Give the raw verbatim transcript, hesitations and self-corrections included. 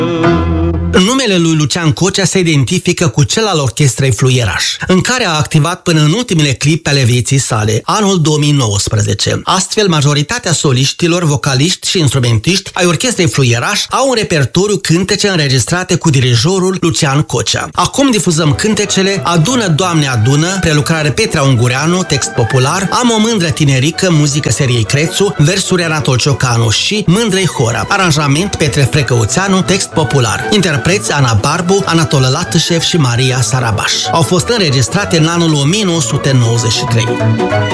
Numele lui Lucian Cocea se identifică cu cel al Orchestrei Fluieraș, în care a activat până în ultimele clipe ale vieții sale, anul două mii nouăsprezece. Astfel, majoritatea soliștilor, vocaliști și instrumentiști ai Orchestrei Fluieraș au un repertoriu cântece înregistrate cu dirijorul Lucian Cocea. Acum difuzăm cântecele Adună, Doamne, adună, prelucrare Petra Ungureanu, text popular, Am o mândră tinerică, muzică Seriei Crețu, versuri Anatol Ciocanu și Mândrei Hora, aranjament Petre Frecăuțeanu, text popular. Interpreți Ana Barbu, Anatol Latășev și Maria Sarabaș. Au fost înregistrate în anul o mie nouă sute nouăzeci și trei.